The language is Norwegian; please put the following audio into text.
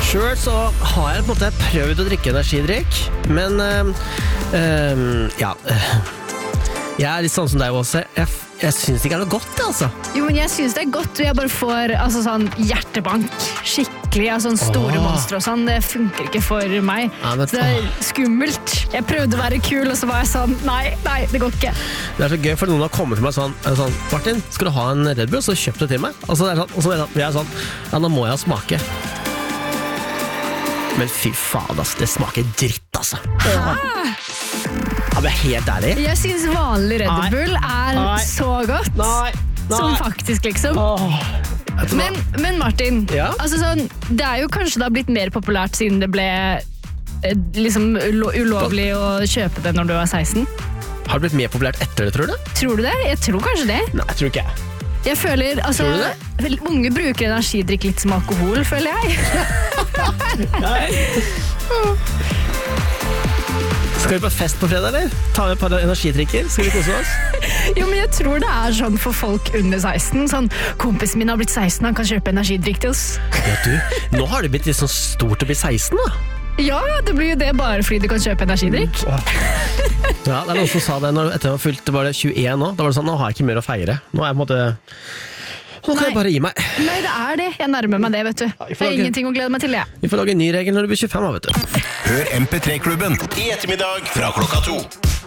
Selv så har jeg på en måte prøvd å drikke energidrikk, men jeg litt sånn som deg også. Jeg synes det ikke noe godt, altså. Jo, men jeg synes det godt, og jeg bare får sånn hjertebank, skikkelig, sånn store monstre og sånn, det funker ikke for meg. Så det skummelt. Jeg prøvde å være kul, og så var jeg sånn, nei, det går ikke. Det så gøy, for noen har kommet til meg sånn, Martin, skal du ha en Red Bull? Så kjøp det til meg. Og så er jeg sånn, nå må jeg smake. Men fy faen, altså, det smaker dritt, altså. Hæ? Jeg er helt ærlig. Jeg synes vanlig Red Bull så godt. Nei. Som faktisk, liksom. Men Martin, sånn, det jo kanskje da blitt mer populært siden det ble liksom ulovlig å kjøpe det når du var 16? Har det blitt mer populært etter det, tror du? Tror du det? Jeg tror kanskje det. Nei, jeg tror ikke jeg. Jeg føler, tror du det? Unge bruker energidrikk litt som alkohol, føler jeg. Skal vi på fest på fredag, eller? Ta med et par energidrikker, skal vi kose oss? Jo, men jeg tror det sånn for folk under 16. Sånn, kompisen min har blitt 16, han kan kjøpe energidrikk til oss. Ja, du, nå har det blitt litt sånn stort å bli 16, da. Ja, det blir jo det bare fordi du kan kjøpe energidrikk. Ja, det noen som sa det etter jeg var fylt, var det 21 nå. Da var det sånn, nå har jeg ikke mer å feire. Nå på en måte... Nå kan jeg bare gi meg. Nei, det det. Jeg nærmer meg det, vet du. Det ingenting å glede meg til, jeg. Vi får lage en ny regel når du blir 25, vet du. Hør MP3-klubben i ettermiddag fra klokka 2.